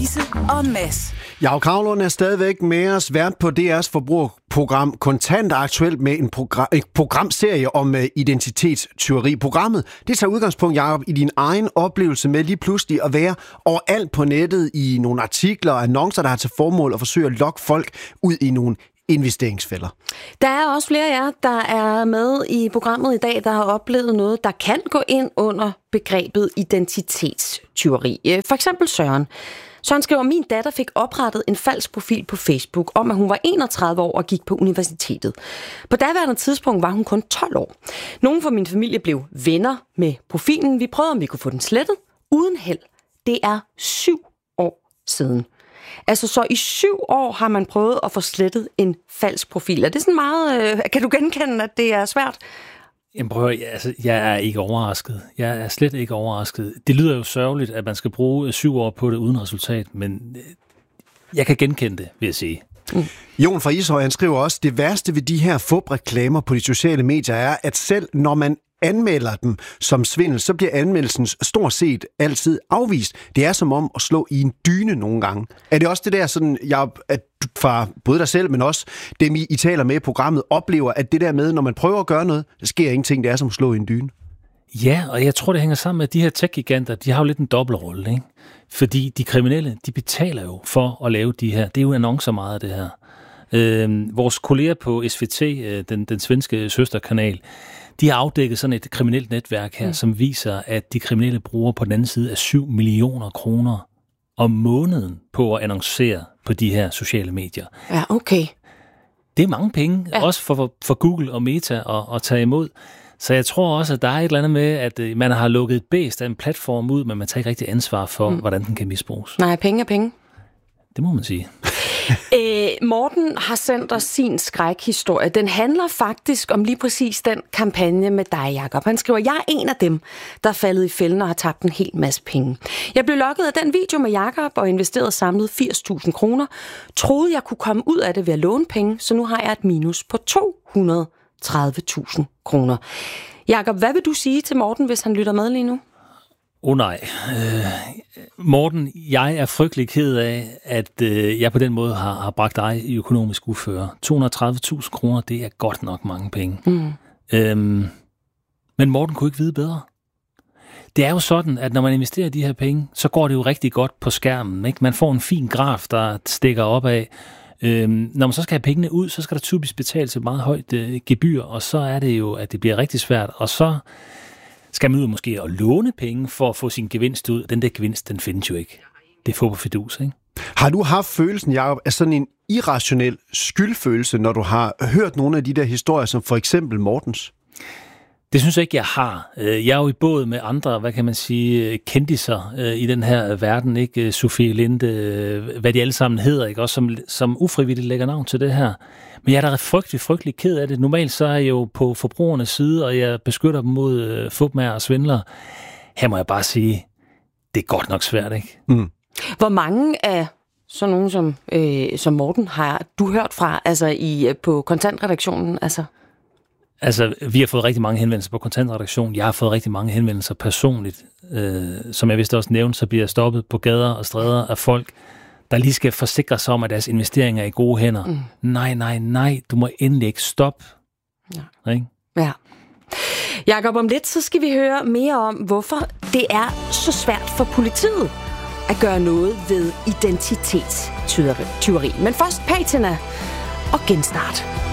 Louise og Mads. Jakob Kravlund er stadigvæk med os, vært på DR's forbrugerprogram Kontant, aktuelt med en programserie om identitetstyveri. Programmet det tager udgangspunkt, Jakob, i din egen oplevelse med lige pludselig at være overalt på nettet i nogle artikler og annoncer, der har til formål at forsøge at lokke folk ud i nogle investeringsfælder. Der er også flere af jer, der er med i programmet i dag, der har oplevet noget, der kan gå ind under begrebet identitetstyveri. For eksempel Søren. Søren skriver, min datter fik oprettet en falsk profil på Facebook om, at hun var 31 år og gik på universitetet. På daværende tidspunkt var hun kun 12 år. Nogle fra min familie blev venner med profilen. Vi prøvede, om vi kunne få den slettet. Uden held. Det er 7 år siden. Altså, så i 7 år har man prøvet at få slettet en falsk profil. Er det sådan meget... kan du genkende, at det er svært? Jamen prøv, jeg er ikke overrasket. Jeg er slet ikke overrasket. Det lyder jo sørgeligt, at man skal bruge 7 år på det uden resultat, men jeg kan genkende det, vil jeg sige. Jon fra Ishøj, han skriver også, det værste ved de her fup-reklamer på de sociale medier er, at selv når man anmelder dem som svindel, så bliver anmeldelsen stort set altid afvist. Det er som om at slå i en dyne nogle gange. Er det også det der, sådan, at fra både dig selv, men også dem, I taler med i programmet, oplever, at det der med, når man prøver at gøre noget, der sker ingenting, det er som at slå i en dyne? Ja, og jeg tror, det hænger sammen med, at de her tech-giganter, de har jo lidt en dobbeltrolle, ikke? Fordi de kriminelle, de betaler jo for at lave de her. Det er jo annoncer meget af det her. Vores kolleger på SVT, den svenske søsterkanal, de har afdækket sådan et kriminelt netværk her, som viser, at de kriminelle bruger på den anden side af 7 millioner kroner om måneden på at annoncere på de her sociale medier. Ja, okay. Det er mange penge, også for Google og Meta at tage imod. Så jeg tror også, at der er et eller andet med, at man har lukket et bæst af en platform ud, men man tager ikke rigtig ansvar for, hvordan den kan misbruges. Nej, penge er penge. Det må man sige. Morten har sendt os sin skrækhistorie. Den handler faktisk om lige præcis den kampagne med dig, Jakob. Han skriver, jeg er en af dem, der er faldet i fælden og har tabt en hel masse penge. Jeg blev lokket af den video med Jakob og investerede samlet 80.000 kroner. Troede, jeg kunne komme ud af det ved at låne penge, så nu har jeg et minus på 230.000 kroner. Jakob, hvad vil du sige til Morten, hvis han lytter med lige nu? Nej. Morten, jeg er frygtelig ked af, at jeg på den måde har bragt dig i økonomisk uføre. 230.000 kroner, det er godt nok mange penge. Men Morten kunne ikke vide bedre. Det er jo sådan, at når man investerer de her penge, så går det jo rigtig godt på skærmen. Ikke? Man får en fin graf, der stikker op af. Når man så skal have pengene ud, så skal der typisk betales et meget højt gebyr, og så er det jo, at det bliver rigtig svært. Og så skal man ud måske at låne penge for at få sin gevinst ud. Den der gevinst, den findes jo ikke. Det er få på fidus, ikke? Har du haft følelsen, Jacob, af sådan en irrationel skyldfølelse, når du har hørt nogle af de der historier, som for eksempel Mortens? Det synes jeg ikke, jeg har. Jeg er jo i båd med andre, hvad kan man sige, kendiser i den her verden, ikke? Sofie Linde, hvad de alle sammen hedder, ikke? Også som ufrivilligt lægger navn til det her. Men jeg er da frygtelig ked af det. Normalt så er jeg jo på forbrugernes side, og jeg beskytter dem mod fupmager og svindlere. Her må jeg bare sige, det er godt nok svært, ikke? Hvor mange af sådan nogen som Morten har du hørt fra, altså på kontantredaktionen, altså? Altså, vi har fået rigtig mange henvendelser på kontantredaktion. Jeg har fået rigtig mange henvendelser personligt. Som jeg vist også nævnte, så bliver jeg stoppet på gader og stræder af folk, der lige skal forsikre sig om, at deres investeringer er i gode hænder. Nej, du må endelig ikke stoppe. Ja. Ikke? Ja. Jakob, om lidt, så skal vi høre mere om, hvorfor det er så svært for politiet at gøre noget ved identitetstyveri. Men først Patina og Genstart.